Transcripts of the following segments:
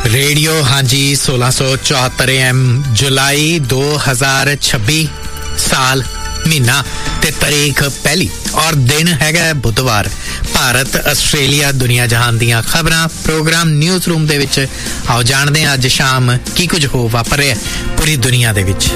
Radio हाँ जी 1674 AM जुलाई 2026 साल महीना ते तारीख पहली और दिन हैगा बुधवार। भारत आस्ट्रेलिया दुनिया जहान दियां खबरां प्रोग्राम न्यूज़ रूम दे विच आओ जानदे हां अज शाम की कुछ हो वापर रिहा पूरी दुनिया दे विच।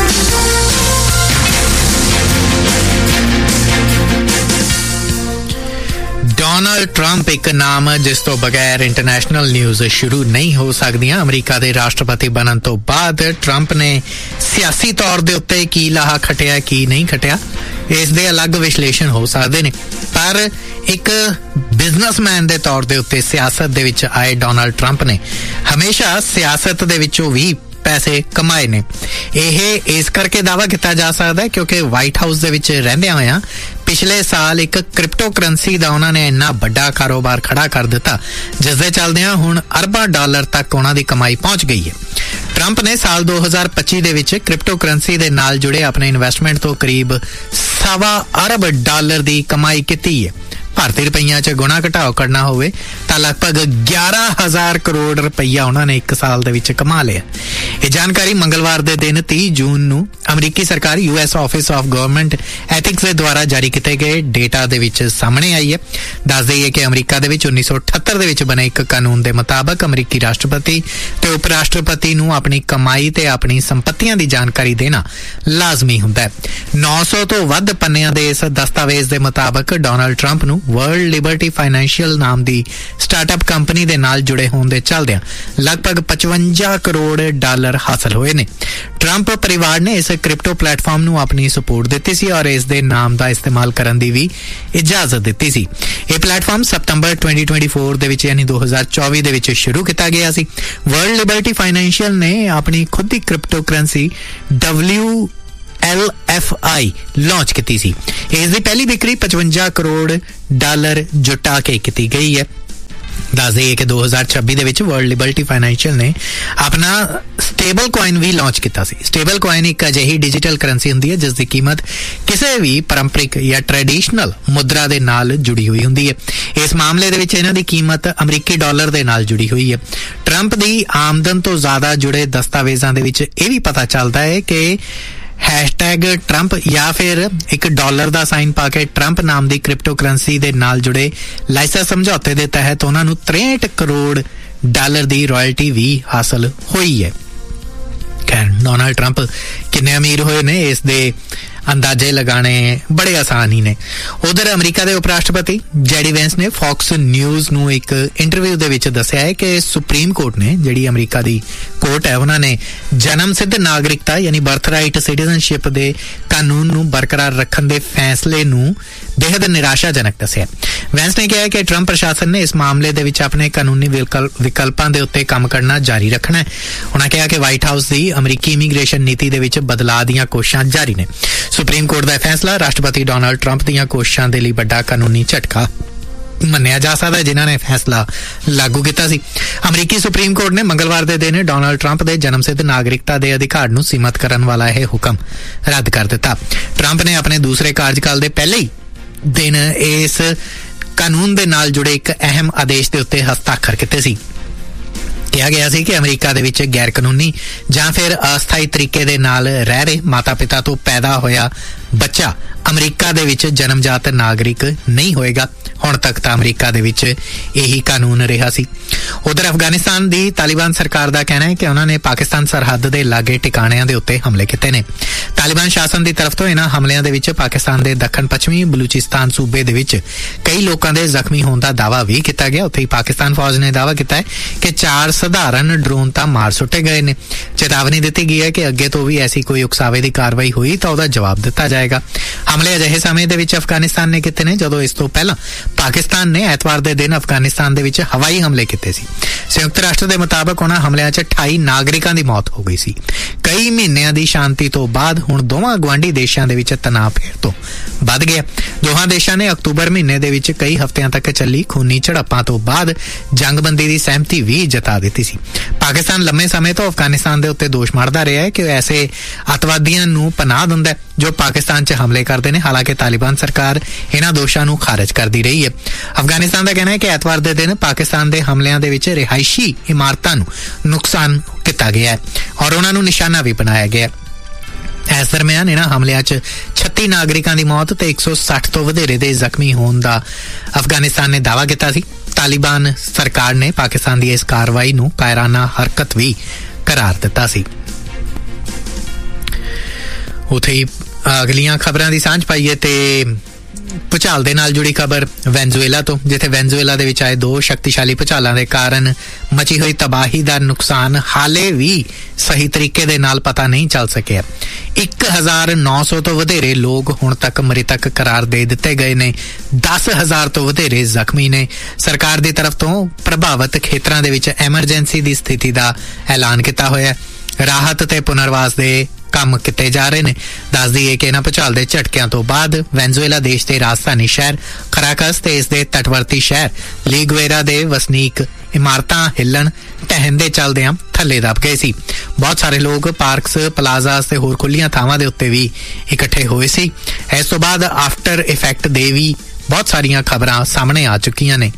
डोनाल्ड ट्रंप एक नाम जिस तो बगैर इंटरनेशनल न्यूज़ शुरू नहीं हो सकदियां। अमरीका दे राष्ट्रपति बनन तो बाद ट्रंप ने सियासी तौर दे उत्ते की लाहा खटिया की नहीं खटिया इस दे अलग विश्लेषण हो सकदे ने, पर एक बिजनेसमैन दे तौर दे उत्ते सियासत दे विच आए डोनाल्ड ट्रंप ने हमेशा सियासत दे विचों भी पैसे कमाए ने। यह इस करके दावा किया जा सकता है क्योंकि व्हाइट हाउस दे विच रहिंदे होया पिछले साल एक क्रिप्टो करंसी का उन्होंने इन्ना बड़ा कारोबार खड़ा कर दिता जिस दे चलदियां हुण अरबां डॉलर तक उन्हां दी कमाई पहुंच गई है। ट्रंप ने साल 2025 दे विच क्रिप्टो करंसी दे नाल जुड़े अपने इन्वेस्टमेंट तो करीब $1.25 अरब दी कमाई की है। भारतीय रुपइया च गुणा घटाओ करना होवे तां लगभग 11,000 करोड़ रुपया उन्होंने एक साल दे विच कमा लिया। यह जानकारी मंगलवार दे दिन 30 जून नूं अमरीकी सरकार US office of government ethics दे द्वारा जारी किए गए डेटा दे विच सामने आई है। दस दईए कि अमरीका दे विच 1978 दे विच बने एक कानून दे मुताबक अमरीकी राष्ट्रपति ते उप राष्ट्रपति नूं अपनी कमाई ते अपनी संपत्तियां दी जानकारी देना लाजमी हुंदा है। 900 तो वध पन्नियां दे इस दस्तावेज दे मुताबक डोनाल्ड ट्रंप नूं वर्ल्ड लिबर्टी फाइनेंशियल नाम दी स्टार्टअप कंपनी दे नाल जुड़े होने दे चलदियां लगभग $55 करोड़ हासिल होए ने। ट्रंप परिवार ने इस क्रिप्टो प्लेटफॉर्म नूं अपनी सपोर्ट दित्ती सी और इस दे नाम दा इस्तेमाल करन दी भी इजाजत दित्ती सी। यह प्लेटफॉर्म सितंबर 2024 दे विच यानी 2024 दे विच शुरू किया गया सी। वर्ल्ड लिबर्टी फाइनेंशियल ने अपनी खुद दी क्रिप्टो करेंसी LFI लॉन्च की सी। इसकी पहली बिक्री $55 करोड़ जुटा के की गई है। दस दईए कि 2026 दे विच वर्ल्ड लिबर्टी फाइनेंशियल ने अपना स्टेबल कॉइन भी लॉन्च किया सी। स्टेबल कॉइन एक अजिही डिजिटल करंसी हुंदी है जिसकी कीमत किसी भी पारंपरिक या ट्रेडिशनल मुद्रा दे नाल जुड़ी हुई हुंदी है। इस मामले दे विच इन्हां दी कीमत अमरीकी डॉलर दे नाल जुड़ी हुई है। ट्रंप दी आमदन तो ज्यादा जुड़े दस्तावेजां दे विच यह भी पता चलता है कि हैशटैग ट्रंप या फिर एक डॉलर का साइन पाके ट्रंप नाम की क्रिप्टो करंसी दे नाल जुड़े लाइसेंस समझौते के तहत उन्होंने $63 करोड़ की रॉयल्टी भी हासिल हुई है। खैर डोनाल्ड ट्रंप किन्ने अमीर होए ने इस दे अंदाजे लगाने बड़े आसान ही ने। उधर अमरीका के उप राष्ट्रपति जेडी वेंस ने फॉक्स न्यूज़ नूं एक इंटरव्यू दे विच दस्सिया है कि सुप्रीम कोर्ट ने जिहड़ी अमरीका दी कोर्ट है उन्होंने जन्म सिद्ध नागरिकता यानी बर्थ राइट सिटीजनशिप दे कानून नूं बरकरार रखण दे फैसले नूं बेहद निराशाजनक दस्सिया। वेंस ने कहा कि ट्रंप प्रशासन ने इस मामले दे विच अपने कानूनी विकल्पां दे उत्ते काम करना जारी रखना है। उन्होंने कहा कि व्हाइट हाउस की अमरीकी इमीग्रेशन नीति दे विच बदलाव दीआं कोशिशां जारी ने। सुप्रीम कोर्ट का फैसला राष्ट्रपति डोनाल्ड ट्रंप दीआं कोशिशां दे लई वड्डा कानूनी झटका मन्निया जा सकता है जिन्होंने फैसला लागू किया सी। अमरीकी सुप्रीम कोर्ट ने मंगलवार के दिन डोनाल्ड ट्रंप के जन्म सिद्ध नागरिकता के अधिकार नूं सीमित करने वाला यह हुक्म रद्द कर दिता। ट्रंप ने अपने दूसरे कार्यकाल के पहले ही दिन इस कानून दे नाल जुड़े एक अहम आदेश के उत्ते हस्ताक्षर किए सी। कहा गया सी कि अमरीका दे विच गैर कानूनी जां फिर अस्थाई तरीके दे नाल रह रहे माता पिता तो पैदा होया बच्चा अमरीका दे विच जन्मजात नागरिक नहीं होएगा। हुण तक तां अमरीका दे विच यही कानून रहा सी। उधर अफगानिस्तान दी तालिबान सरकार का कहना है कि उन्होंने पाकिस्तान सरहद के लागे टिकाणियां दे उत्ते हमले किए ने। तालिबान शासन की तरफ तो इन्हां हमलियां दे विच पाकिस्तान के दक्षिण पश्चिमी बलूचिस्तान सूबे दे विच कई लोगों के जख्मी होने का दावा भी किया गया। उत्थे ही पाकिस्तान फौज ने दावा किया है कि 4 साधारण ड्रोन तां मार सुटे गए ने। चेतावनी दी गई है कि अगे तो भी ऐसी कोई उकसावे की कार्रवाई हुई तो उसका जवाब दिता जाएगा। हमले अजिहे समय दे विच अफगानिस्तान ने किए ने जदों इस तो पहला पाकिस्तान ने ऐतवार के दिन अफगानिस्तान दे विच हवाई हमले किए सी। संयुक्त राष्ट्र के मुताबक उन्हां हमलियां च 28 नागरिकां दी मौत हो गई सी। कई महीनों की शांति तो बाद हुण दोवां गवांढी देशां दे विच तनाव फिर तो वध गया। दोहां देशां ने अक्तूबर महीने दे विच कई हफ्तियां तक चली खूनी झड़पां तो बाद जंगबंदी की सहमति भी जता दी सी। पाकिस्तान लंबे समय तो अफगानिस्तान के उत्ते दोष मारदा रहा है कि ऐसे अतवादियों नूं पनाह दिंदा है ਜੋ ਪਾਕਿਸਤਾਨ 'ਚ ਹਮਲੇ ਕਰਦੇ ਨੇ। ਹਾਲਾਂਕਿ ਤਾਲਿਬਾਨ ਸਰਕਾਰ ਇਹਨਾਂ ਦੋਸ਼ਾਂ ਨੂੰ ਖਾਰਜ ਕਰਦੀ ਰਹੀ ਹੈ। ਅਫਗਾਨਿਸਤਾਨ ਦਾ ਕਹਿਣਾ ਹੈ ਕਿ ਐਤਵਾਰ ਦੇ ਦਿਨ ਪਾਕਿਸਤਾਨ ਦੇ ਹਮਲਿਆਂ ਦੇ ਵਿੱਚ ਰਿਹਾਇਸ਼ੀ ਇਮਾਰਤਾਂ ਨੂੰ ਨੁਕਸਾਨ ਕੀਤਾ ਗਿਆ ਹੈ ਔਰ ਉਹਨਾਂ ਨੂੰ ਨਿਸ਼ਾਨਾ ਵੀ ਬਣਾਇਆ ਗਿਆ। ਇਸ ਦਰਮਿਆਨ ਇਹਨਾਂ ਹਮਲਿਆਂ 'ਚ 36 ਨਾਗਰਿਕਾਂ ਦੀ ਮੌਤ ਤੇ 160 ਤੋਂ ਵਧੇਰੇ ਦੇ ਜ਼ਖਮੀ ਹੋਣ ਦਾ ਅਫਗਾਨਿਸਤਾਨ ਨੇ ਦਾਅਵਾ ਕੀਤਾ ਸੀ। ਤਾਲਿਬਾਨ ਸਰਕਾਰ ਨੇ ਪਾਕਿਸਤਾਨ ਦੀ ਇਸ ਕਾਰਵਾਈ ਨੂੰ ਕਾਇਰਾਨਾ ਹਰਕਤ ਵੀ ਕਰਾਰ ਦਿੱਤਾ ਸੀ। ਉੱਥੇ ਹੀ ਅਗਲੀਆਂ ਖਬਰਾਂ ਦੀ ਸਾਂਝ ਪਾਈਏ ਤੇ ਭੂਚਾਲ ਦੇ ਨਾਲ ਜੁੜੀ ਖਬਰ ਵੈਨਜ਼ੂਏਲਾ ਤੋਂ, ਜਿੱਥੇ ਵੈਨਜ਼ੂਏਲਾ ਦੇ ਵਿੱਚ ਆਏ 2 ਸ਼ਕਤੀਸ਼ਾਲੀ ਭੂਚਾਲਾਂ ਦੇ ਕਾਰਨ ਮਚੀ ਹੋਈ ਤਬਾਹੀ ਦਾ ਨੁਕਸਾਨ ਹਾਲੇ ਵੀ ਸਹੀ ਤਰੀਕੇ ਦੇ ਨਾਲ ਪਤਾ ਨਹੀਂ ਚੱਲ ਸਕਿਆ। 1900 ਤੋਂ ਵਧੇਰੇ ਲੋਕ ਹੁਣ ਤੱਕ ਮ੍ਰਿਤਕ ਕਰਾਰ ਦੇ ਦਿੱਤੇ ਗਏ ਨੇ। 10,000 ਤੋਂ ਵਧੇਰੇ ਜ਼ਖਮੀ ਨੇ। ਸਰਕਾਰ ਦੀ ਤਰਫ ਤੋਂ ਪ੍ਰਭਾਵਿਤ ਖੇਤਰਾਂ ਦੇ ਵਿੱਚ ਐਮਰਜੈਂਸੀ ਦੀ ਸਥਿਤੀ ਦਾ ਐਲਾਨ ਕੀਤਾ ਹੋਇਆ। ਰਾਹਤ ਤੇ ਪੁਨਰਵਾਸ ਦੇ ਕੰਮ ਕੀਤੇ ਜਾ ਰਹੇ ਨੇ। ਦੱਸ ਦਈਏ ਕਿ ਇਹਨਾਂ ਭੂਚਾਲ ਦੇ ਝਟਕਿਆਂ ਤੋਂ ਬਾਅਦ ਵੈਨਜ਼ੂਏਲਾ ਦੇਸ਼ ਦੇ ਰਾਜਧਾਨੀ ਸ਼ਹਿਰ ਕਰਾਕਸ ਤੇ ਇਸ ਦੇ ਤਟਵਰਤੀ ਸ਼ਹਿਰ ਲੀਗੁਏਰਾ ਦੇ ਵਸਨੀਕ ਇਮਾਰਤਾਂ ਹਿੱਲਣ ਢਹਿਣ ਦੇ ਚੱਲਦਿਆਂ ਥੱਲੇ ਦਬ ਗਏ ਸੀ। ਬਹੁਤ ਸਾਰੇ ਲੋਕ ਪਾਰਕਸ, ਪਲਾਜ਼ਾਸ ਤੇ ਹੋਰ ਖੁੱਲੀਆਂ ਥਾਵਾਂ ਦੇ ਉੱਤੇ ਵੀ ਇਕੱਠੇ ਹੋਏ ਸੀ। ਇਸ ਤੋਂ ਬਾਅਦ ਆਫਟਰ ਇਫੈਕਟ ਦੇ ਵੀ ਬਹੁਤ ਸਾਰੀਆਂ ਖਬਰਾਂ ਸਾਹਮਣੇ ਆ ਚੁੱਕੀਆਂ ਨੇ।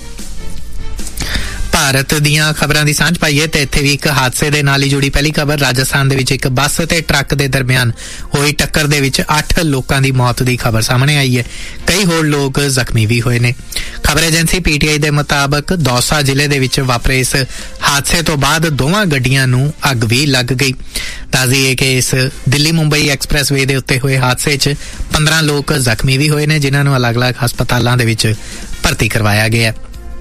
ਭਾਰਤ ਦੀਆਂ ਖਬਰਾਂ ਦੀ ਸਾਂਝ ਪਾਈਏ ਤੇ ਇੱਥੇ ਵੀ ਇੱਕ ਹਾਦਸੇ ਦੇ ਨਾਲ ਹੀ ਜੁੜੀ ਪਹਿਲੀ ਖਬਰ। ਰਾਜਸਥਾਨ ਦੇ ਵਿੱਚ ਇੱਕ ਬੱਸ ਤੇ ਟਰੱਕ ਦੇ ਦਰਮਿਆਨ ਹੋਈ ਟੱਕਰ ਦੇ ਵਿੱਚ 8 ਲੋਕਾਂ ਦੀ ਮੌਤ ਦੀ ਖਬਰ ਸਾਹਮਣੇ ਆਈ ਹੈ। ਕਈ ਹੋਰ ਲੋਕ ਜ਼ਖਮੀ ਵੀ ਹੋਏ ਨੇ। ਖਬਰ ਏਜੰਸੀ PTI ਦੇ ਮੁਤਾਬਕ ਦੌਸਾ ਜ਼ਿਲ੍ਹੇ ਦੇ ਵਿੱਚ ਵਾਪਰੇ ਇਸ ਹਾਦਸੇ ਤੋਂ ਬਾਅਦ ਦੋਵਾਂ ਗੱਡੀਆਂ ਨੂੰ ਅੱਗ ਵੀ ਲੱਗ ਗਈ। ਦੱਸ ਦਈਏ ਕਿ ਇਸ ਦਿੱਲੀ ਮੁੰਬਈ ਐਕਸਪ੍ਰੈਸਵੇ ਦੇ ਉੱਤੇ ਹੋਏ ਹਾਦਸੇ 'ਚ 15 ਲੋਕ ਜ਼ਖਮੀ ਵੀ ਹੋਏ ਨੇ, ਜਿਨ੍ਹਾਂ ਨੂੰ ਅਲੱਗ-ਅਲੱਗ ਹਸਪਤਾਲਾਂ ਦੇ ਵਿੱਚ ਭਰਤੀ ਕਰਵਾਇਆ ਗਿਆ।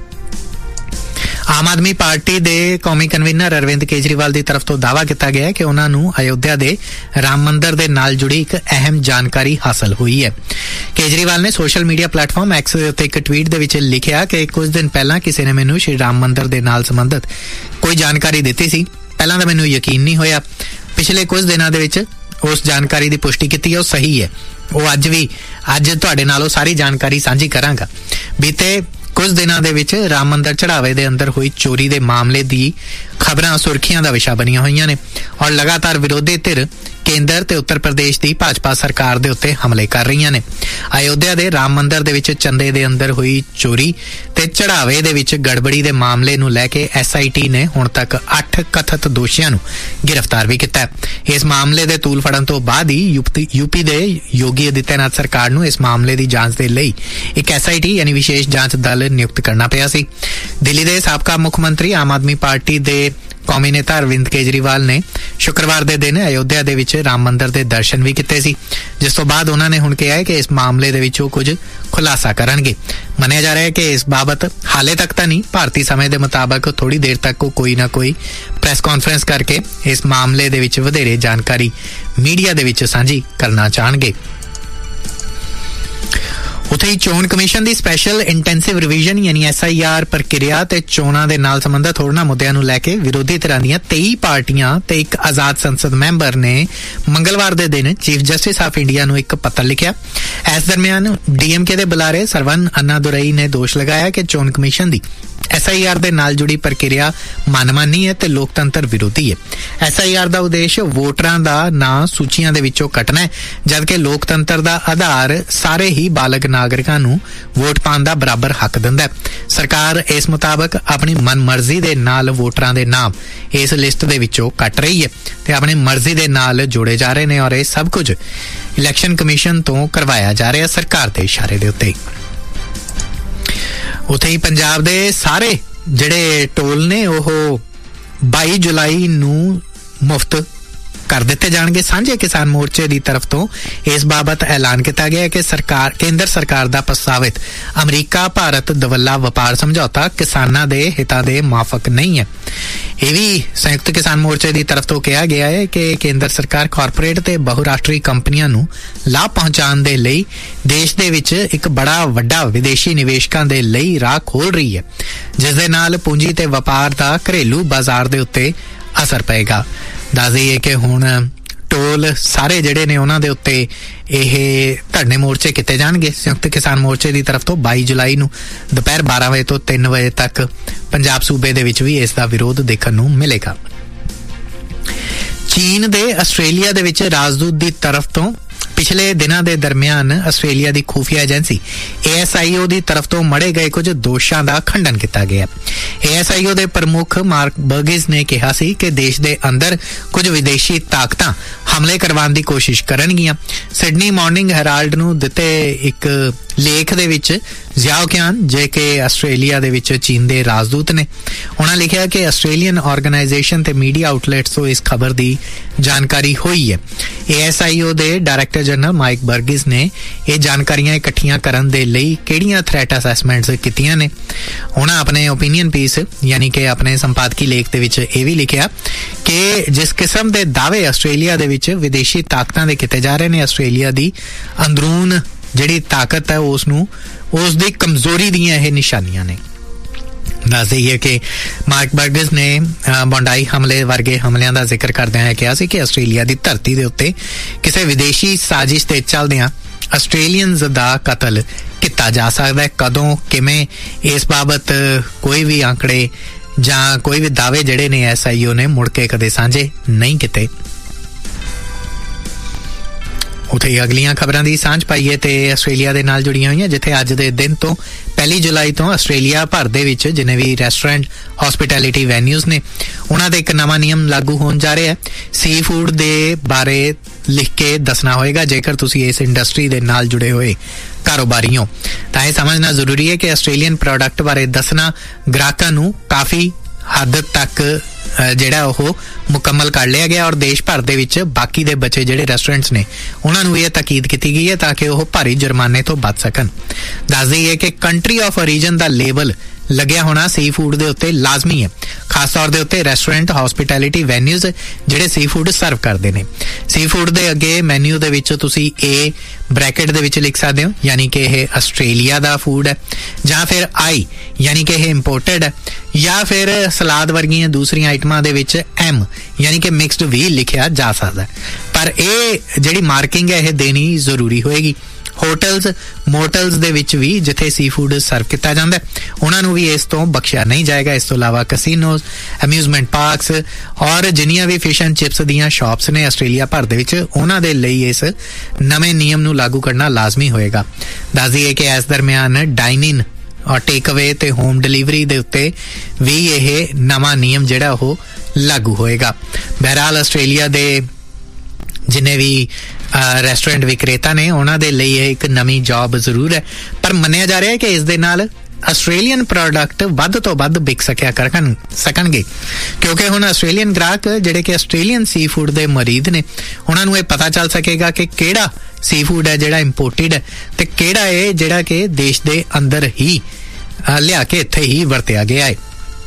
ਆਮ ਆਦਮੀ ਪਾਰਟੀ ਦੇ ਕੌਮੀ ਕਨਵੀਨਰ ਅਰਵਿੰਦ ਕੇਜਰੀਵਾਲ ਦੀ ਤਰਫ ਤੋਂ ਦਾਅਵਾ ਕੀਤਾ ਗਿਆ ਹੈ ਕਿ ਉਹਨਾਂ ਨੂੰ ਅਯੋਧਿਆ ਦੇ ਰਾਮ ਮੰਦਿਰ ਦੇ ਨਾਲ ਜੁੜੀ ਇੱਕ ਅਹਿਮ ਜਾਣਕਾਰੀ ਹਾਸਲ ਹੋਈ ਹੈ। ਕੇਜਰੀਵਾਲ ਨੇ ਸੋਸ਼ਲ ਮੀਡੀਆ ਪਲੇਟਫਾਰਮ ਐਕਸ ਉੱਤੇ ਇੱਕ ਟਵੀਟ ਦੇ ਵਿੱਚ ਲਿਖਿਆ ਕਿ ਕੁਝ ਦਿਨ ਪਹਿਲਾਂ ਕਿਸੇ ਨੇ ਮੈਨੂੰ ਸ਼੍ਰੀ ਰਾਮ ਮੰਦਿਰ ਦੇ ਨਾਲ ਸੰਬੰਧਿਤ ਕੋਈ ਜਾਣਕਾਰੀ ਦਿੱਤੀ ਸੀ। ਪਹਿਲਾਂ ਤਾਂ ਮੈਨੂੰ ਯਕੀਨ ਨਹੀਂ ਹੋਇਆ। ਪਿਛਲੇ ਕੁਝ ਦਿਨਾਂ ਦੇ ਵਿੱਚ ਉਸ ਜਾਣਕਾਰੀ ਦੀ ਪੁਸ਼ਟੀ ਕੀਤੀ ਹੈ, ਉਹ ਸਹੀ ਹੈ। ਉਹ ਅੱਜ ਤੁਹਾਡੇ ਨਾਲ ਉਹ ਸਾਰੀ ਜਾਣਕਾਰੀ ਸਾਂਝੀ ਕਰਾਂਗਾ। ਬੀਤੇ ਕੁਝ ਦਿਨਾਂ ਦੇ ਵਿੱਚ ਰਾਮ ਮੰਦਿਰ ਚੜਾਵੇ ਦੇ ਅੰਦਰ ਹੋਈ ਚੋਰੀ ਦੇ ਮਾਮਲੇ ਦੀ ਖਬਰਾਂ ਸੁਰਖੀਆਂ ਦਾ ਵਿਸ਼ਾ ਬਣੀਆਂ ਹੋਈਆਂ ਨੇ ਔਰ ਲਗਾਤਾਰ ਵਿਰੋਧੀ ਧਿਰ ਕੇਂਦਰ ਤੇ ਉੱਤਰ ਪ੍ਰਦੇਸ਼ ਦੀ ਭਾਜਪਾ ਸਰਕਾਰ ਦੇ ਉੱਤੇ ਹਮਲੇ ਕਰ ਰਹੀਆਂ ਨੇ। ਅਯੋਧਿਆ ਦੇ ਰਾਮ ਮੰਦਿਰ ਦੇ ਵਿੱਚ ਚੰਦੇ ਦੇ ਅੰਦਰ ਹੋਈ ਚੋਰੀ ਤੇ ਚੜਾਵੇ ਦੇ ਵਿੱਚ ਗੜਬੜੀ ਦੇ ਮਾਮਲੇ ਨੂੰ ਲੈ ਕੇ SIT ਨੇ ਹੁਣ ਤੱਕ 8 ਕਥਿਤ ਦੋਸ਼ੀਆਂ ਨੂੰ ਗ੍ਰਿਫਤਾਰ ਵੀ ਕੀਤਾ। ਇਸ ਮਾਮਲੇ ਦੇ ਤੂਲ ਫੜਨ ਤੋਂ ਬਾਅਦ ਹੀ ਯੂਪੀ ਦੇ ਯੋਗੀ ਆਦਿੱਤਿਆਨਾਥ ਸਰਕਾਰ ਨੂੰ ਇਸ ਮਾਮਲੇ ਦੀ ਜਾਂਚ ਦੇ ਲਈ ਇੱਕ SIT ਯਾਨੀ ਵਿਸ਼ੇਸ਼ ਜਾਂਚ ਦਲ ਨਿਯੁਕਤ ਕਰਨਾ ਪਿਆ ਸੀ। ਦਿੱਲੀ ਦੇ ਸਾਬਕਾ ਮੁੱਖ ਮੰਤਰੀ ਆਮ ਆਦਮੀ ਪਾਰਟੀ ਦੇ ਕੌਮੀ ਨੇਤਾ ਅਰਵਿੰਦ ਕੇਜਰੀਵਾਲ ਨੇ ਸ਼ੁੱਕਰਵਾਰ ਦੇ ਦਿਨ ਅਯੋਧਿਆ ਦੇ ਵਿੱਚ ਰਾਮ ਮੰਦਿਰ ਦੇ ਦਰਸ਼ਨ ਵੀ ਕੀਤੇ ਸੀ, ਜਿਸ ਤੋਂ ਬਾਅਦ ਉਹਨਾਂ ਨੇ ਹੁਣ ਕਿਹਾ ਹੈ ਕਿ ਇਸ ਮਾਮਲੇ ਦੇ ਵਿੱਚ ਉਹ ਕੁਝ ਖੁਲਾਸਾ ਕਰਨਗੇ। ਮੰਨਿਆ ਜਾ ਰਿਹਾ ਹੈ ਕਿ ਇਸ ਬਾਬਤ ਹਾਲੇ ਤੱਕ ਤਾਂ ਨਹੀਂ, ਭਾਰਤੀ ਸਮੇਂ ਦੇ ਮੁਤਾਬਕ ਥੋੜੀ ਦੇਰ ਤੱਕ ਉਹ ਕੋਈ ਨਾ ਕੋਈ ਪ੍ਰੈਸ ਕਾਨਫਰੰਸ ਕਰਕੇ ਇਸ ਮਾਮਲੇ ਦੇ ਵਿੱਚ ਵਧੇਰੇ ਜਾਣਕਾਰੀ ਮੀਡੀਆ ਦੇ ਵਿੱਚ ਸਾਂਝੀ ਕਰਨਾ ਚਾਹਣਗੇ। ਉੱਥੇ ਹੀ ਚੋਣ ਕਮਿਸ਼ਨ ਦੀ ਸਪੈਸ਼ਲ ਇੰਟੈਂਸਿਵ ਰਿਵੀਜ਼ਨ ਯਾਨੀ SIR ਪ੍ਰਕਿਰਿਆ ਤੇ ਚੋਣਾਂ ਦੇ ਨਾਲ ਸੰਬੰਧਿਤ ਹੋਰਨਾਂ ਮੁੱਦਿਆਂ ਨੂੰ ਲੈ ਕੇ ਵਿਰੋਧੀ ਧਿਰਾਂ ਦੀਆਂ 23 ਪਾਰਟੀਆਂ ਤੇ ਇੱਕ ਆਜ਼ਾਦ ਸੰਸਦ ਮੈਂਬਰ ਨੇ ਮੰਗਲਵਾਰ ਦੇ ਦਿਨ ਚੀਫ ਜਸਟਿਸ ਆਫ ਇੰਡੀਆ ਨੂੰ ਇੱਕ ਪੱਤਰ ਲਿਖਿਆ। ਇਸ ਦਰਮਿਆਨ DMK ਦੇ ਬੁਲਾਰੇ ਸਰਵਨ ਅੰਨਾਦੁਰਈ ਨੇ ਦੋਸ਼ ਲਗਾਇਆ ਕਿ ਚੋਣ ਕਮਿਸ਼ਨ ਦੀ SIR ਦੇ ਨਾਲ ਜੁੜੀ ਪ੍ਰਕਿਰਿਆ ਮਨਮਾਨੀ ਹੈ ਤੇ ਲੋਕਤੰਤਰ ਵਿਰੋਧੀ ਹੈ। SIR ਦਾ ਉਦੇਸ਼ ਵੋਟਰਾਂ ਦਾ ਨਾਂ ਸੂਚੀਆਂ ਦੇ ਵਿੱਚੋਂ ਕੱਟਣਾ ਹੈ, ਜਦਕਿ ਲੋਕਤੰਤਰ ਦਾ ਆਧਾਰ ਸਾਰੇ ਹੀ ਬਾਲਗ ਨਾਗਰਿਕਾਂ ਨੂੰ ਵੋਟ ਪਾਉਣ ਦਾ ਬਰਾਬਰ ਹੱਕ ਦਿੰਦਾ ਹੈ। ਸਰਕਾਰ ਇਸ ਮੁਤਾਬਕ ਆਪਣੀ ਮਨਮਰਜ਼ੀ ਦੇ ਨਾਲ ਵੋਟਰਾਂ ਦੇ ਨਾਮ ਇਸ ਲਿਸਟ ਦੇ ਵਿੱਚੋਂ ਕੱਟ ਰਹੀ ਹੈ ਤੇ ਆਪਣੀ ਮਰਜ਼ੀ ਦੇ ਨਾਲ ਜੋੜੇ ਜਾ ਰਹੇ ਨੇ ਔਰ ਇਹ ਸਭ ਕੁਝ ਇਲੈਕਸ਼ਨ ਕਮਿਸ਼ਨ ਤੋਂ ਕਰਵਾਇਆ ਜਾ ਰਿਹਾ ਸਰਕਾਰ ਦੇ ਇਸ਼ਾਰੇ ਦੇ ਉੱਤੇ। ਉੱਥੇ ਹੀ ਪੰਜਾਬ ਦੇ ਸਾਰੇ ਜਿਹੜੇ ਟੋਲ ਨੇ ਉਹ 22 ਜੁਲਾਈ ਨੂੰ ਮੁਫਤ ਕਰ ਦਿੱਤੇ ਜਾਣਗੇ। ਸਾਂਝੇ ਕਿਸਾਨ ਮੋਰਚੇ ਦੀ ਤਰਫ ਤੋਂ ਇਸ ਬਾਬਤ ਐਲਾਨ ਕੀਤਾ ਗਿਆ ਹੈ ਕਿ ਕੇਂਦਰ ਸਰਕਾਰ ਦਾ ਪ੍ਰਸਤਾਵਿਤ ਅਮਰੀਕਾ ਭਾਰਤ ਦਵੱਲਾ ਵਪਾਰ ਸਮਝੌਤਾ ਕਿਸਾਨਾਂ ਦੇ ਹਿੱਤਾਂ ਦੇ ਮਾਫਕ ਨਹੀਂ ਹੈ। ਇਹ ਵੀ ਸੰਯੁਕਤ ਕਿਸਾਨ ਮੋਰਚੇ ਦੀ ਤਰਫ ਤੋਂ ਕਿਹਾ ਗਿਆ ਹੈ ਕਿ ਕੇਂਦਰ ਸਰਕਾਰ ਕਾਰਪੋਰੇਟ ਤੇ ਬਹੁਰਾਸ਼ਟਰੀ ਕੰਪਨੀਆਂ ਨੂੰ ਲਾਭ ਪਹੁੰਚਾਉਣ ਦੇ ਲਈ ਦੇਸ਼ ਦੇ ਵਿੱਚ ਇੱਕ ਬੜਾ ਵੱਡਾ ਵਿਦੇਸ਼ੀ ਨਿਵੇਸ਼ਕਾਂ ਦੇ ਲਈ ਰਾਹ ਖੋਲ ਰਹੀ ਹੈ, ਜਿਸ ਦੇ ਨਾਲ ਪੂੰਜੀ ਤੇ ਵਪਾਰ ਦਾ ਘਰੇਲੂ ਬਾਜ਼ਾਰ ਦੇ ਉੱਤੇ ਅਸਰ ਪਏਗਾ। ਦੱਸ ਦਈਏ ਕਿ ਹੁਣ ਟੋਲ ਸਾਰੇ ਜਿਹੜੇ ਨੇ ਉਹਨਾਂ ਦੇ ਉੱਤੇ ਇਹ ਧਰਨੇ ਮੋਰਚੇ ਕੀਤੇ ਜਾਣਗੇ। ਸੰਯੁਕਤ ਕਿਸਾਨ ਮੋਰਚੇ ਦੀ ਤਰਫ ਤੋਂ 22 ਜੁਲਾਈ ਨੂੰ ਦੁਪਹਿਰ 12 ਵਜੇ ਤੋਂ 3 ਵਜੇ ਤੱਕ ਪੰਜਾਬ ਸੂਬੇ ਦੇ ਵਿੱਚ ਵੀ ਇਸ ਦਾ ਵਿਰੋਧ ਦੇਖਣ ਨੂੰ ਮਿਲੇਗਾ। ਚੀਨ ਦੇ ਆਸਟ੍ਰੇਲੀਆ ਦੇ ਵਿੱਚ ਰਾਜਦੂਤ ਦੀ ਤਰਫ ਤੋਂ ਪਿਛਲੇ ਦਿਨਾਂ ਦੇ ਦਰਮਿਆਨ ਆਸਟ੍ਰੇਲੀਆ ਦੀ ਖੂਫੀਆ ਏਜੰਸੀ ASIO ਦੀ ਤਰਫ ਤੋਂ ਮੜੇ ਗਏ ਕੁਝ ਦੋਸ਼ਾਂ ਦਾ ਖੰਡਨ ਕੀਤਾ ਗਿਆ। ASIO ਦੇ ਪ੍ਰਮੁੱਖ ਮਾਰਕ ਬਰਗਿਸ ਨੇ ਕਿਹਾ ਸੀ ਕਿ ਦੇਸ਼ ਦੇ ਅੰਦਰ ਕੁਝ ਵਿਦੇਸ਼ੀ ਤਾਕਤਾਂ ਹਮਲੇ ਕਰਵਾਉਣ ਦੀ ਕੋਸ਼ਿਸ਼ ਕਰਨਗੀਆਂ। ਸਿਡਨੀ ਮਾਰਨਿੰਗ ਹੈਰਾਲਡ ਨੂੰ ਦਿੱਤੇ ਇੱਕ ਲੇਖ ਦੇ ਵਿੱਚ ਜ਼ਿਆਓਕਿਆਨ ਜੇ ਕਿ ਆਸਟ੍ਰੇਲੀਆ ਦੇ ਵਿੱਚ ਚੀਨ ਦੇ ਰਾਜਦੂਤ ਨੇ, ਉਹਨਾਂ ਲਿਖਿਆ ਕਿ ਆਸਟ੍ਰੇਲੀਅਨ ਆਰਗੇਨਾਈਜੇਸ਼ਨ ਤੇ ਮੀਡੀਆ ਆਊਟਲੈਟਸ ਤੋਂ ਇਸ ਖਬਰ ਦੀ ਜਾਣਕਾਰੀ ਹੋਈ ਹੈ। ASIO ਦੇ ਡਾਇਰੈਕਟਰ ਜਨਰਲ ਮਾਈਕ ਬਰਗਿਸ ਨੇ ਇਹ ਜਾਣਕਾਰੀਆਂ ਇਕੱਠੀਆਂ ਕਰਨ ਦੇ ਲਈ ਕਿਹੜੀਆਂ ਥ੍ਰੈਟ ਅਸੈਸਮੈਂਟਸ ਕੀਤੀਆਂ ਨੇ। ਉਹਨਾਂ ਆਪਣੇ ਓਪੀਨੀਅਨ ਪੀਸ ਯਾਨੀ ਕਿ ਆਪਣੇ ਸੰਪਾਦਕੀ ਲੇਖ ਦੇ ਵਿੱਚ ਇਹ ਵੀ ਲਿਖਿਆ ਕਿ ਜਿਸ ਕਿਸਮ ਦੇ ਦਾਅਵੇ ਆਸਟ੍ਰੇਲੀਆ ਦੇ ਵਿੱਚ ਵਿਦੇਸ਼ੀ ਤਾਕਤਾਂ ਦੇ ਕੀਤੇ ਜਾ ਰਹੇ ਨੇ, ਆਸਟ੍ਰੇਲੀਆ ਦੀ ਅੰਦਰੂਨ ਜਿਹੜੀ ਤਾਕਤ ਹੈ ਉਸ ਦੀ ਕਮਜ਼ੋਰੀ ਦੀਆਂ ਇਹ ਨਿਸ਼ਾਨੀਆਂ ਨੇ। ਦੱਸ ਦਈਏ ਕਿ ਮਾਰਕ ਬਰਗਿਸ ਨੇ ਬੌਂਡਾਈ ਹਮਲੇ ਵਰਗੇ ਹਮਲਿਆਂ ਦਾ ਜ਼ਿਕਰ ਕਰਦਿਆਂ ਕਿਹਾ ਸੀ ਕਿ ਆਸਟ੍ਰੇਲੀਆ ਦੀ ਧਰਤੀ ਦੇ ਉੱਤੇ ਕਿਸੇ ਵਿਦੇਸ਼ੀ ਸਾਜ਼ਿਸ਼ ਦੇ ਚੱਲਦਿਆਂ ਆਸਟ੍ਰੇਲੀਅਨਜ਼ ਦਾ ਕਤਲ ਕੀਤਾ ਜਾ ਸਕਦਾ ਹੈ। ਕਦੋਂ, ਕਿਵੇਂ, ਇਸ ਬਾਬਤ ਕੋਈ ਵੀ ਆંકੜੇ ਜਾਂ ਕੋਈ ਵੀ ਦਾਅਵੇ ਜਿਹੜੇ ਨੇ ASIO ਨੇ ਮੁੜ ਕੇ ਕਦੇ ਸਾਂਝੇ ਨਹੀਂ ਕੀਤੇ। ਉੱਥੇ ਅਗਲੀਆਂ ਖਬਰਾਂ ਦੀ ਸਾਂਝ ਪਾਈਏ ਤੇ ਆਸਟ੍ਰੇਲੀਆ ਦੇ ਨਾਲ ਜੁੜੀਆਂ ਹੋਈਆਂ, ਜਿੱਥੇ ਅੱਜ ਦੇ ਦਿਨ ਤੋਂ 1 ਜੁਲਾਈ ਤੋਂ ਆਸਟ੍ਰੇਲੀਆ ਭਰ ਦੇ ਵਿੱਚ ਜਿੰਨੇ ਵੀ ਰੈਸਟੋਰੈਂਟ, ਹੌਸਪਿਟੈਲਿਟੀ ਵੈਨਿਊਜ਼ ਨੇ, ਉਹਨਾਂ ਤੇ ਇੱਕ ਨਵਾਂ ਨਿਯਮ ਲਾਗੂ ਹੋਣ ਜਾ ਰਿਹਾ ਹੈ। ਸੀ ਫੂਡ ਦੇ ਬਾਰੇ ਲਿਖ ਕੇ ਦੱਸਣਾ ਹੋਏਗਾ ਜੇਕਰ ਤੁਸੀਂ ਇਸ ਇੰਡਸਟਰੀ ਦੇ ਨਾਲ ਜੁੜੇ ਹੋਏ ਕਾਰੋਬਾਰੀ ਹੋ। ਤਾਂ ਇਹ ਸਮਝਣਾ ਜ਼ਰੂਰੀ ਹੈ ਕਿ ਆਸਟ੍ਰੇਲੀਅਨ ਪ੍ਰੋਡਕਟ ਬਾਰੇ ਦੱਸਣਾ ਗ੍ਰਾਹਕਾਂ ਨੂੰ ਕਾਫੀ ਹੱਦ ਤੱਕ ਜਿਹੜਾ ਉਹ ਮੁਕੰਮਲ ਕਰ ਲਿਆ ਗਿਆ ਔਰ ਦੇਸ਼ ਭਰ ਦੇ ਵਿੱਚ ਬਾਕੀ ਦੇ ਬਚੇ ਜਿਹੜੇ ਰੈਸਟੋਰੈਂਟਸ ਨੇ ਉਹਨਾਂ ਨੂੰ ਇਹ ਤਾਕੀਦ ਕੀਤੀ ਗਈ ਹੈ ਤਾਂ ਕਿ ਉਹ ਭਾਰੀ ਜੁਰਮਾਨੇ ਤੋਂ ਬਚ ਸਕਣ। ਦੱਸ ਦਈਏ ਕਿ country of origin the label ਲੱਗਿਆ ਹੋਣਾ ਸੀ ਫੂਡ ਦੇ ਉੱਤੇ ਲਾਜ਼ਮੀ ਹੈ, ਖਾਸ ਤੌਰ ਦੇ ਉੱਤੇ ਰੈਸਟੋਰੈਂਟ, ਹੌਸਪਿਟੈਲਿਟੀ ਵੈਨਿਊਜ਼ ਜਿਹੜੇ ਸੀ ਫੂਡ ਸਰਵ ਕਰਦੇ ਨੇ। ਸੀ ਫੂਡ ਦੇ ਅੱਗੇ ਮੈਨਿਊ ਦੇ ਵਿੱਚ ਤੁਸੀਂ A ਬ੍ਰੈਕਟ ਦੇ ਵਿੱਚ ਲਿਖ ਸਕਦੇ ਹੋ ਯਾਨੀ ਕਿ ਇਹ ਆਸਟ੍ਰੇਲੀਆ ਦਾ ਫੂਡ ਹੈ, ਜਾਂ ਫਿਰ I ਯਾਨੀ ਕਿ ਇਹ ਇੰਪੋਰਟਡ ਹੈ, ਜਾਂ ਫਿਰ ਸਲਾਦ ਵਰਗੀਆਂ ਦੂਸਰੀਆਂ ਆਈਟਮਾਂ ਦੇ ਵਿੱਚ M ਯਾਨੀ ਕਿ ਮਿਕਸਡ ਵੀ ਲਿਖਿਆ ਜਾ ਸਕਦਾ। ਪਰ ਇਹ ਜਿਹੜੀ ਮਾਰਕਿੰਗ ਹੈ ਇਹ ਦੇਣੀ ਜ਼ਰੂਰੀ ਹੋਏਗੀ। ਹੋਟਲਸ, ਮੋਟਲਸ ਦੇ ਵਿੱਚ ਵੀ ਜਿੱਥੇ ਸੀ ਫੂਡ ਸਰਵ ਕੀਤਾ ਜਾਂਦਾ ਉਹਨਾਂ ਨੂੰ ਵੀ ਇਸ ਤੋਂ ਬਖਸ਼ਿਆ ਨਹੀਂ ਜਾਏਗਾ। ਇਸ ਤੋਂ ਇਲਾਵਾ ਕਸੀਨੋਜ਼, ਅਮਿਊਜ਼ਮੈਂਟ ਪਾਰਕਸ ਔਰ ਜਿੰਨੀਆਂ ਵੀ ਫਿਸ਼ ਐਂਡ ਚਿਪਸ ਦੀਆਂ ਸ਼ਾਪਸ ਨੇ ਆਸਟ੍ਰੇਲੀਆ ਭਰ ਦੇ ਵਿੱਚ, ਉਹਨਾਂ ਦੇ ਲਈ ਇਸ ਨਵੇਂ ਨਿਯਮ ਨੂੰ ਲਾਗੂ ਕਰਨਾ ਲਾਜ਼ਮੀ ਹੋਏਗਾ। ਦੱਸ ਦਈਏ ਕਿ ਇਸ ਦਰਮਿਆਨ ਡਾਈਨ ਇਨ ਔਰ ਟੇਕ ਅਵੇ ਤੇ ਹੋਮ ਡਿਲੀਵਰੀ ਦੇ ਉੱਤੇ ਵੀ ਇਹ ਨਵਾਂ ਨਿਯਮ ਜਿਹੜਾ ਉਹ ਲਾਗੂ ਹੋਏਗਾ। ਬਹਰਹਾਲ ਆਸਟ੍ਰੇਲੀਆ ਦੇ ਜਿੰਨੇ ਵੀ ਰੈਸਟੋਰੈਂਟ ਵਿਕਰੇਤਾ ਨੇ ਉਹਨਾਂ ਦੇ ਲਈ ਇਹ ਇੱਕ ਨਵੀਂ ਜੌਬ ਜ਼ਰੂਰ ਹੈ, ਪਰ ਮੰਨਿਆ ਜਾ ਰਿਹਾ ਹੈ ਕਿ ਇਸ ਦੇ ਨਾਲ ਆਸਟ੍ਰੇਲੀਅਨ ਪ੍ਰੋਡਕਟ ਵੱਧ ਤੋਂ ਵੱਧ ਵਿਕ ਸਕਣਗੇ ਕਿਉਂਕਿ ਹੁਣ ਆਸਟ੍ਰੇਲੀਅਨ ਗ੍ਰਾਹਕ ਜਿਹੜੇ ਕਿ ਆਸਟ੍ਰੇਲੀਅਨ ਸੀ ਫੂਡ ਦੇ ਮਰੀਦ ਨੇ ਉਹਨਾਂ ਨੂੰ ਇਹ ਪਤਾ ਚੱਲ ਸਕੇਗਾ ਕਿ ਕਿਹੜਾ ਸੀ ਫੂਡ ਹੈ ਜਿਹੜਾ ਇੰਪੋਰਟਡ ਹੈ ਤੇ ਕਿਹੜਾ ਹੈ ਜਿਹੜਾ ਕਿ ਦੇਸ਼ ਦੇ ਅੰਦਰ ਹੀ ਲਿਆ ਕੇ ਇੱਥੇ ਹੀ ਵਰਤਿਆ ਗਿਆ ਹੈ।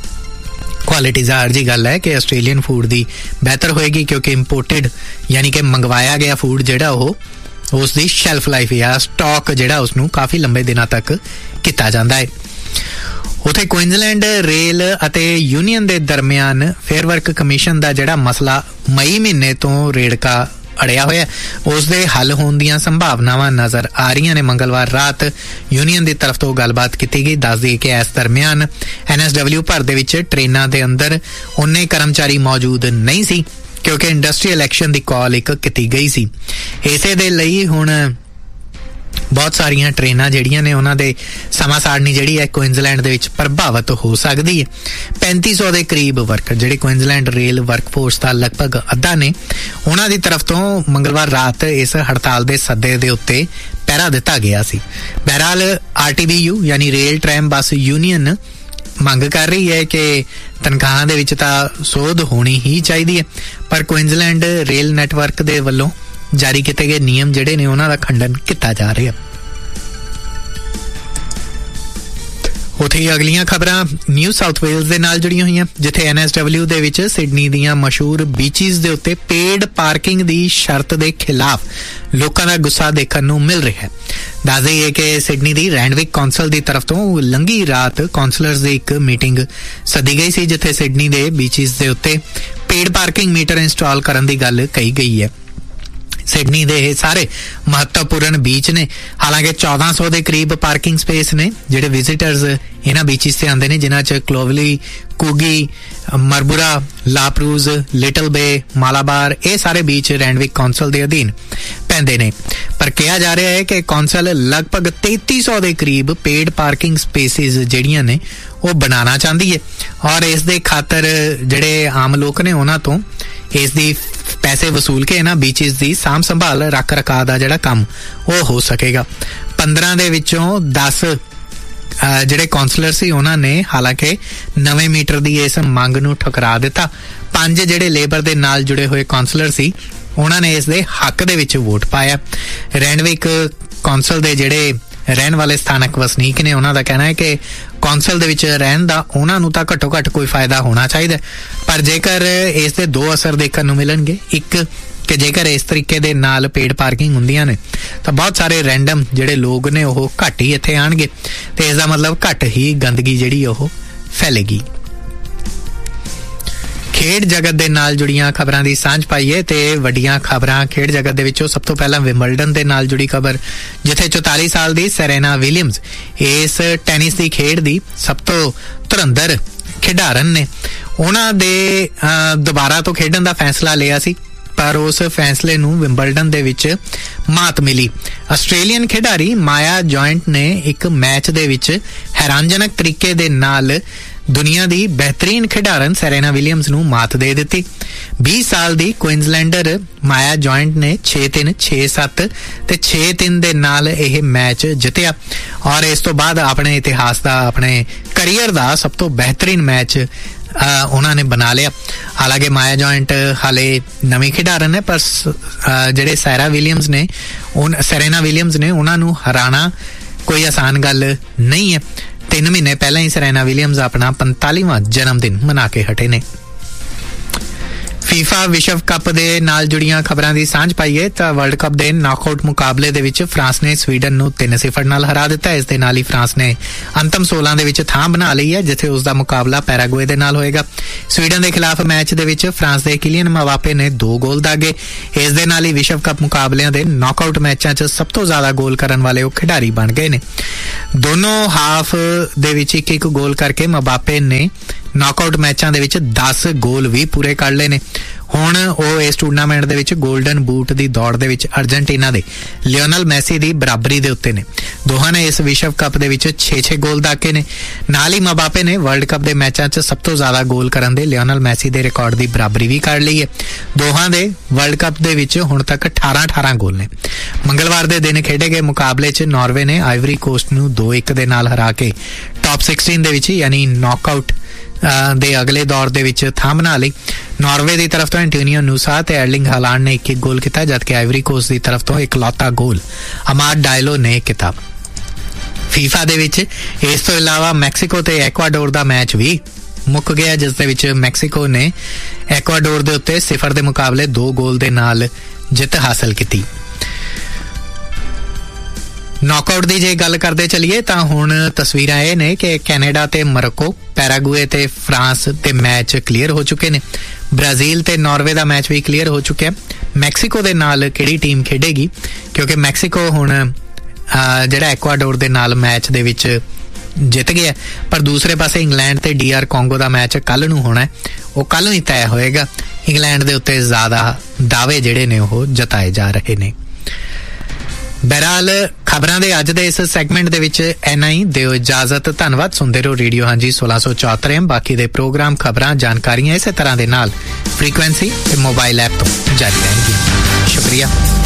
ਕੁਆਲਿਟੀ ਜ਼ਾਹਰ ਜੀ ਗੱਲ ਹੈ ਕਿ ਆਸਟ੍ਰੇਲੀਅਨ ਫੂਡ ਦੀ ਬਿਹਤਰ ਹੋਏਗੀ ਕਿਉਂਕਿ ਇੰਪੋਰਟਡ ਯਾਨੀ ਕਿ ਮੰਗਵਾਇਆ ਗਿਆ ਫੂਡ ਜਿਹੜਾ ਉਹ ਉਸ ਦੀ ਸ਼ੈਲਫ ਲਾਈਫ ਜਾਂ ਸਟਾਕ ਜਿਹੜਾ ਉਸਨੂੰ ਕਾਫੀ ਲੰਬੇ ਦਿਨਾਂ ਤੱਕ ਕੀਤਾ ਜਾਂਦਾ ਹੈ। ਉੱਥੇ ਕੁਇਨਜ਼ਲੈਂਡ ਰੇਲ ਅਤੇ ਯੂਨੀਅਨ ਦੇ ਦਰਮਿਆਨ ਫੇਅਰ ਵਰਕ ਕਮਿਸ਼ਨ ਦਾ ਜਿਹੜਾ ਮਸਲਾ ਮਈ ਮਹੀਨੇ ਤੋਂ ਰੇੜਕਾ ਅੜਿਆ ਹੋਇਆ ਉਸ ਦੇ ਹੱਲ ਹੋਣ ਦੀਆਂ ਸੰਭਾਵਨਾਵਾਂ ਨਜ਼ਰ ਆ ਰਹੀਆਂ ਨੇ। ਮੰਗਲਵਾਰ ਰਾਤ ਯੂਨੀਅਨ ਦੀ ਤਰਫ ਤੋਂ ਗੱਲਬਾਤ ਕੀਤੀ ਗਈ। ਦੱਸ ਦਈਏ ਕਿ ਇਸ ਦਰਮਿਆਨ NSW ਭਰ ਦੇ ਵਿੱਚ ਟ੍ਰੇਨਾਂ ਦੇ ਅੰਦਰ ਉਨੇ ਕਰਮਚਾਰੀ ਮੌਜੂਦ ਨਹੀਂ ਸੀ ਕਿਉਂਕਿ ਇੰਡਸਟਰੀਅਲ ਐਕਸ਼ਨ ਦੀ ਕਾਲ ਇੱਕ ਕੀਤੀ ਗਈ ਸੀ। ਇਸੇ ਦੇ ਲਈ ਹੁਣ ਬਹੁਤ ਸਾਰੀਆਂ ਟ੍ਰੇਨਾਂ ਜਿਹੜੀਆਂ ਨੇ ਉਹਨਾਂ ਦੇ ਸਮਾਂ ਸਾਰਣੀ ਜਿਹੜੀ ਹੈ ਕੁਇਨਜ਼ਲੈਂਡ ਦੇ ਵਿੱਚ ਪ੍ਰਭਾਵਿਤ ਹੋ ਸਕਦੀ ਹੈ। 3500 ਦੇ ਕਰੀਬ ਵਰਕਰ ਜਿਹੜੇ ਕੁਇਨਜ਼ਲੈਂਡ ਰੇਲ ਵਰਕਫੋਰਸ ਦਾ ਲਗਭਗ ਅੱਧਾ ਨੇ, ਉਹਨਾਂ ਦੀ ਤਰਫ ਤੋਂ ਮੰਗਲਵਾਰ ਰਾਤ ਇਸ ਹੜਤਾਲ ਦੇ ਸੱਦੇ ਦੇ ਉੱਤੇ ਪਹਿਰਾ ਦਿੱਤਾ ਗਿਆ ਸੀ। ਬਹਰਹਾਲ RTBU ਯਾਨੀ ਰੇਲ ਟ੍ਰੈਮ ਬੱਸ ਯੂਨੀਅਨ ਮੰਗ ਕਰ ਰਹੀ ਹੈ ਕਿ ਤਨਖਾਹਾਂ ਦੇ ਵਿੱਚ ਤਾਂ ਸੋਧ ਹੋਣੀ ਹੀ ਚਾਹੀਦੀ ਹੈ, ਪਰ ਕੁਇਨਜ਼ਲੈਂਡ ਰੇਲ ਨੈਟਵਰਕ ਦੇ ਵੱਲੋਂ ਜਾਰੀ ਕੀਤੇ ਗਏ ਨਿਯਮ ਜਿਹੜੇ ਨੇ ਉਹਨਾਂ ਦਾ ਖੰਡਨ ਕੀਤਾ ਜਾ ਰਿਹਾ। ਉੱਥੇ ਅਗਲੀਆਂ ਖਬਰਾਂ ਨਿਊ ਸਾਊਥ ਵੇਲਜ਼ ਦੇ ਨਾਲ ਜੁੜੀਆਂ ਹੋਈਆਂ, ਜਿੱਥੇ NSW ਦੇ ਵਿੱਚ ਸਿਡਨੀ ਦੀਆਂ ਮਸ਼ਹੂਰ ਬੀਚਿਸ ਦੇ ਉੱਤੇ ਪੇਡ ਪਾਰਕਿੰਗ ਦੀ ਸ਼ਰਤ ਦੇ ਖਿਲਾਫ ਲੋਕਾਂ ਦਾ ਗੁੱਸਾ ਦੇਖਣ ਨੂੰ ਮਿਲ ਰਿਹਾ ਹੈ। ਦੱਸ ਦਈਏ ਕਿ ਸਿਡਨੀ ਦੀ ਰੈਂਡਵਿਕ ਕੌਂਸਲ ਦੀ ਤਰਫ ਤੋਂ ਲੰਘੀ ਰਾਤ ਕੌਂਸਲਰਸ ਦੀ ਇੱਕ ਮੀਟਿੰਗ ਸੱਦੀ ਗਈ ਸੀ ਜਿੱਥੇ ਸਿਡਨੀ ਦੇ ਬੀਚਿਸ ਦੇ ਉੱਤੇ ਪੇਡ ਪਾਰਕਿੰਗ ਮੀਟਰ ਇੰਸਟਾਲ ਕਰਨ ਦੀ ਗੱਲ ਕਹੀ ਗਈ ਹੈ। ਸਿਡਨੀ ਦੇ ਇਹ ਸਾਰੇ ਮਹੱਤਵਪੂਰਨ ਬੀਚ ਨੇ, ਹਾਲਾਂਕਿ 1400 ਦੇ ਕਰੀਬ ਪਾਰਕਿੰਗ ਸਪੇਸ ਨੇ ਜਿਹੜੇ ਵਿਜ਼ਿਟਰਸ ਇਹਨਾਂ ਬੀਚਿਸ ਤੇ ਆਉਂਦੇ ਨੇ, ਜਿਨ੍ਹਾਂ 'ਚ ਕਲੋਵਲੀ, ਕੁਗੀ, ਮਰਬੂਰਾ, ਲਾਪਰੂਜ਼, ਲਿਟਲ ਬੇ, ਮਾਲਾਬਾਰ ਇਹ ਸਾਰੇ ਬੀਚ ਰੈਂਡਵਿਕ ਕੌਂਸਲ ਦੇ ਅਧੀਨ ਪੈਂਦੇ ਨੇ। ਪਰ ਕਿਹਾ ਜਾ ਰਿਹਾ ਹੈ ਕਿ ਕੌਂਸਲ ਲਗਭਗ 3300 ਦੇ ਕਰੀਬ ਪੇਡ ਪਾਰਕਿੰਗ ਸਪੇਸਿਸ ਜਿਹੜੀਆਂ ਨੇ ਉਹ ਬਣਾਉਣਾ ਚਾਹੁੰਦੀ ਹੈ ਔਰ ਇਸ ਦੇ ਖਾਤਰ ਜਿਹੜੇ ਆਮ ਲੋਕ ਨੇ ਉਹਨਾਂ ਤੋਂ ਇਸ ਦੀ ਪੈਸੇ ਵਸੂਲ ਕੇ ਇਹਨਾਂ ਬੀਚਿਸ ਦੀ ਸਾਂਭ ਸੰਭਾਲ ਰੱਖ ਰਖਾਅ ਦਾ ਜਿਹੜਾ ਕੰਮ ਉਹ ਹੋ ਸਕੇਗਾ। 15 ਦੇ ਵਿੱਚੋਂ 10 ਜਿਹੜੇ ਕੌਂਸਲਰ ਸੀ ਉਹਨਾਂ ਨੇ ਹਾਲਾਂਕਿ ਨਵੇਂ ਮੀਟਰ ਦੀ ਇਸ ਮੰਗ ਨੂੰ ਠੁਕਰਾ ਦਿੱਤਾ। 5 ਜਿਹੜੇ ਲੇਬਰ ਦੇ ਨਾਲ ਜੁੜੇ ਹੋਏ ਕੌਂਸਲਰ ਸੀ ਉਹਨਾਂ ਨੇ ਇਸ ਦੇ ਹੱਕ ਦੇ ਵਿੱਚ ਵੋਟ ਪਾਇਆ। ਰੈਂਡਵਿਕ ਕੌਂਸਲ ਦੇ ਜਿਹੜੇ ਰਹਿਣ ਵਾਲੇ ਸਥਾਨਕ ਵਸਨੀਕ ਨੇ ਉਹਨਾਂ ਦਾ ਕਹਿਣਾ ਹੈ ਕਿ ਕੌਂਸਲ ਦੇ ਵਿੱਚ ਰਹਿਣ ਦਾ ਉਹਨਾਂ ਨੂੰ ਤਾਂ ਘੱਟੋ ਘੱਟ ਕੋਈ ਫਾਇਦਾ ਹੋਣਾ ਚਾਹੀਦਾ, ਪਰ ਜੇਕਰ ਇਸ ਦੇ ਦੋ ਅਸਰ ਦੇਖਣ ਨੂੰ ਮਿਲਣਗੇ। ਇੱਕ ਕਿ ਜੇਕਰ ਇਸ ਤਰੀਕੇ ਦੇ ਨਾਲ ਪੇਡ ਪਾਰਕਿੰਗ ਹੁੰਦੀਆਂ ਨੇ ਤਾਂ ਬਹੁਤ ਸਾਰੇ ਰੈਂਡਮ ਜਿਹੜੇ ਲੋਕ ਨੇ ਉਹ ਘੱਟ ਹੀ ਇੱਥੇ ਆਣਗੇ ਤੇ ਇਸ ਦਾ ਮਤਲਬ ਘੱਟ ਹੀ ਗੰਦਗੀ ਜਿਹੜੀ ਉਹ ਫੈਲੇਗੀ। ਖੇਡ ਜਗਤ ਦੇ ਨਾਲ ਜੁੜੀਆਂ ਖਬਰਾਂ ਦੀ ਸਾਂਝ ਪਾਈਏ ਤੇ ਵੱਡੀਆਂ ਖਬਰਾਂ ਖੇਡ ਜਗਤ ਦੇ ਵਿੱਚੋਂ ਸਭ ਤੋਂ ਪਹਿਲਾਂ ਵਿੰਬਲਡਨ ਦੇ ਨਾਲ ਜੁੜੀ ਖਬਰ, ਜਿੱਥੇ 44 ਸਾਲ ਦੀ ਸੈਰੇਨਾ ਵਿਲੀਅਮਸ ਇਸ ਟੈਨਿਸ ਦੀ ਖੇਡ ਦੀ ਸਭ ਤੋਂ ਧੁਰੰਧਰ ਖਿਡਾਰਨ ਨੇ। ਉਹਨਾਂ ਦੇ ਦੁਬਾਰਾ ਤੋਂ ਖੇਡਣ ਦਾ ਫੈਸਲਾ ਲਿਆ ਸੀ ਪਰ ਉਸ ਫੈਸਲੇ ਨੂੰ ਵਿੰਬਲਡਨ ਦੇ ਵਿੱਚ ਮਾਤ ਮਿਲੀ। ਆਸਟ੍ਰੇਲੀਅਨ ਖਿਡਾਰੀ ਮਾਇਆ ਜॉइंट ਨੇ ਇੱਕ ਮੈਚ ਦੇ ਵਿੱਚ ਹੈਰਾਨਜਨਕ ਤਰੀਕੇ ਦੇ ਨਾਲ ਦੁਨੀਆ ਦੀ ਬਿਹਤਰੀਨ ਖਿਡਾਰਨ ਸੈਰੇਨਾ ਵਿਲੀਅਮਸ ਨੂੰ ਮਾਤ ਦੇ ਦਿੱਤੀ। 20 ਸਾਲ ਦੀ ਕੁਇਨਜ਼ਲੈਂਡਰ ਮਾਇਆ ਜॉइंट ਨੇ 6-3, 6-7 ਤੇ 6-3 ਦੇ ਨਾਲ ਇਹ ਮੈਚ ਜਿੱਤਿਆ ਔਰ ਇਸ ਤੋਂ ਬਾਅਦ ਆਪਣੇ ਇਤਿਹਾਸ ਦਾ, ਆਪਣੇ ਕਰੀਅਰ ਦਾ ਸਭ ਤੋਂ ਬਿਹਤਰੀਨ ਮੈਚ ਉਹਨਾਂ ਨੇ ਬਣਾ ਲਿਆ। ਹਾਲਾਂਕਿ ਮਾਇਆ ਜॉइंट ਹਾਲੇ ਨਵੀਂ ਖਿਡਾਰਨ ਹੈ ਪਰ ਜਿਹੜੇ ਸੈਰੇਨਾ ਵਿਲੀਅਮਸ ਨੇ ਉਹਨਾਂ ਨੂੰ ਹਰਾਣਾ ਕੋਈ ਆਸਾਨ ਗੱਲ ਨਹੀਂ ਹੈ। 3 ਮਹੀਨੇ ਪਹਿਲਾਂ ਹੀ ਸੈਰੇਨਾ ਵਿਲੀਅਮਸ ਆਪਣਾ 45ਵਾਂ ਜਨਮ ਦਿਨ ਮਨਾ ਕੇ ਹਟੇ ਨੇ। ਫੀਫਾ ਵਿਸ਼ਵ ਕੱਪ ਦੇ ਨਾਲ ਜੁੜੀਆਂ ਖਬਰਾਂ ਦੀ ਸਾਂਝ ਪਾਈਏ ਤਾਂ ਵਰਲਡ ਕੱਪ ਦੇ ਨੌਕਆਊਟ ਮੁਕਾਬਲੇ ਦੇ ਵਿੱਚ ਫਰਾਂਸ ਨੇ ਸਵੀਡਨ ਨੂੰ 3-0 ਨਾਲ ਹਰਾ ਦਿੱਤਾ। ਇਸ ਦੇ ਨਾਲ ਹੀ ਫਰਾਂਸ ਨੇ ਅੰਤਮ 16 ਦੇ ਵਿੱਚ ਥਾਂ ਬਣਾ ਲਈ ਹੈ ਜਿੱਥੇ ਉਸ ਦਾ ਮੁਕਾਬਲਾ ਪੈਰਾਗੁਏ ਦੇ ਨਾਲ ਹੋਏਗਾ। ਸਵੀਡਨ ਦੇ ਖਿਲਾਫ ਮੈਚ ਦੇ ਵਿੱਚ ਫਰਾਂਸ ਦੇ ਕਿਲੀਅਨ ਮਬਾਪੇ ਨੇ 2 ਗੋਲ ਦਾਗੇ। ਇਸ ਦੇ ਨਾਲ ਹੀ ਵਿਸ਼ਵ ਕੱਪ ਮੁਕਾਬਲਿਆਂ ਦੇ ਨੌਕਆਊਟ ਮੈਚਾਂ 'ਚ ਸਭ ਤੋਂ ਜ਼ਿਆਦਾ ਗੋਲ ਕਰਨ ਵਾਲੇ ਉਹ ਖਿਡਾਰੀ ਬਣ ਗਏ ਨੇ। ਦੋਨੋਂ ਹਾਫ ਦੇ ਵਿੱਚ ਇੱਕ ਗੋਲ ਕਰਕੇ ਮਬਾਪੇ ਨੇ ਨੌਕਆਊਟ ਮੈਚਾਂ ਦੇ ਵਿੱਚ 10 ਗੋਲ ਵੀ ਪੂਰੇ ਕਰ ਲਏ ਨੇ। ਹੁਣ ਉਹ ਇਸ ਟੂਰਨਾਮੈਂਟ ਦੇ ਵਿੱਚ 골ਡਨ ਬੂਟ ਦੀ ਦੌੜ ਦੇ ਵਿੱਚ ਅਰਜਨਟੀਨਾ ਦੇ ਲਿਓਨਲ ਮੈਸੀ ਦੀ ਬਰਾਬਰੀ ਦੇ ਉੱਤੇ ਨੇ। ਦੋਹਾਂ ਨੇ ਇਸ ਵਿਸ਼ਵ ਕੱਪ ਦੇ ਵਿੱਚ 6-6 ਗੋਲ ਦਾਗੇ ਨੇ। ਨਾਲ ਹੀ ਮਬਾਪੇ ਨੇ ਵਰਲਡ ਕੱਪ ਦੇ ਮੈਚਾਂ 'ਚ ਸਭ ਤੋਂ ਜ਼ਿਆਦਾ ਗੋਲ ਕਰਨ ਦੇ ਲਿਓਨਲ ਮੈਸੀ ਦੇ ਰਿਕਾਰਡ ਦੀ ਬਰਾਬਰੀ ਵੀ ਕਰ ਲਈ ਹੈ। ਦੋਹਾਂ ਦੇ ਵਰਲਡ ਕੱਪ ਦੇ ਵਿੱਚ ਹੁਣ ਤੱਕ 18 ਗੋਲ ਨੇ। ਮੰਗਲਵਾਰ ਦੇ ਦਿਨ ਖੇਡੇ ਗਏ ਮੁਕਾਬਲੇ 'ਚ ਨਾਰਵੇ ਨੇ ਆਈਵਰੀ ਕੋਸਟ ਨੂੰ 2-1 ਦੇ ਨਾਲ ਹਰਾ ਕੇ ਟੌਪ 16 ਦੇ ਵਿੱਚ ਯਾਨੀ ਨੌਕਆਊਟ ਦੇ ਅਗਲੇ ਦੌਰ ਦੇ ਵਿੱਚ ਥਾਂ ਬਣਾ ਲਈ। ਨਾਰਵੇ ਦੀ ਤਰਫ ਤੋਂ ਐਂਟੋਨੀਓ ਨੂਸਾ ਤੇ ਐਰਲਿੰਗ ਹਾਲਾਂਡ ਨੇ 1-1 ਗੋਲ ਕੀਤਾ ਜਦਕਿ ਆਈਵਰੀ ਕੋਸਟ ਦੀ ਤਰਫ ਤੋਂ ਇਕਲੌਤਾ ਗੋਲ ਅਮਾਦ ਡਾਇਲੋ ਨੇ ਕੀਤਾ। ਫੀਫਾ ਦੇ ਵਿੱਚ ਇਸ ਤੋਂ ਇਲਾਵਾ ਮੈਕਸੀਕੋ ਤੇ ਐਕਵਾਡੋਰ ਦਾ ਮੈਚ ਵੀ ਮੁੱਕ ਗਿਆ ਜਿਸ ਦੇ ਵਿੱਚ ਮੈਕਸੀਕੋ ਨੇ ਐਕਵਾਡੋਰ ਦੇ ਉੱਤੇ 0 ਦੇ ਮੁਕਾਬਲੇ 2 ਗੋਲ ਦੇ ਨਾਲ ਜਿੱਤ ਹਾਸਲ ਕੀਤੀ। ਨੌਕਆਊਟ ਦੀ ਜੇ ਗੱਲ ਕਰਦੇ ਚੱਲੀਏ ਤਾਂ ਹੁਣ ਤਸਵੀਰਾਂ ਇਹ ਨੇ ਕਿ ਕੈਨੇਡਾ ਤੇ ਮੋਰੋਕੋ, ਪੈਰਾਗੁਏ ਤੇ ਫਰਾਂਸ ਦੇ ਮੈਚ ਕਲੀਅਰ ਹੋ ਚੁੱਕੇ ਨੇ। ਬ੍ਰਾਜ਼ੀਲ ਤੇ ਨਾਰਵੇ ਦਾ ਮੈਚ ਵੀ ਕਲੀਅਰ ਹੋ ਚੁੱਕਿਆ। ਮੈਕਸੀਕੋ ਦੇ ਨਾਲ ਕਿਹੜੀ ਟੀਮ ਖੇਡੇਗੀ ਕਿਉਂਕਿ ਮੈਕਸੀਕੋ ਹੁਣ ਜਿਹੜਾ ਐਕਵਾਡੋਰ ਦੇ ਨਾਲ ਮੈਚ ਦੇ ਵਿੱਚ ਜਿੱਤ ਗਿਆ, ਪਰ ਦੂਸਰੇ ਪਾਸੇ ਇੰਗਲੈਂਡ ਤੇ DR ਕੋਂਗੋ ਦਾ ਮੈਚ ਕੱਲ ਨੂੰ ਹੋਣਾ, ਉਹ ਕੱਲ ਹੀ ਤੈਅ ਹੋਏਗਾ। ਇੰਗਲੈਂਡ ਦੇ ਉੱਤੇ ਜ਼ਿਆਦਾ ਦਾਅਵੇ ਜਿਹੜੇ ਨੇ ਉਹ ਜਤਾਏ ਜਾ ਰਹੇ ਨੇ। ਬਹਰਾਲ ਖਬਰਾਂ ਦੇ ਅੱਜ ਦੇ ਇਸ ਸੈਗਮੈਂਟ ਦੇ ਵਿੱਚ ਇੰਨਾ ਹੀ। ਦਿਓ ਇਜਾਜ਼ਤ। ਧੰਨਵਾਦ। ਸੁਣਦੇ ਰਹੋ ਰੇਡੀਓ ਹਾਂਜੀ 1674। ਬਾਕੀ ਦੇ ਪ੍ਰੋਗਰਾਮ, ਖਬਰਾਂ, ਜਾਣਕਾਰੀਆਂ ਇਸੇ ਤਰ੍ਹਾਂ ਦੇ ਨਾਲ ਫ੍ਰੀਕੁਐਂਸੀ ਤੇ ਮੋਬਾਈਲ ਐਪ ਤੋਂ ਜਾਰੀ ਰਹਿਣਗੀਆਂ। ਸ਼ੁਕਰੀਆ।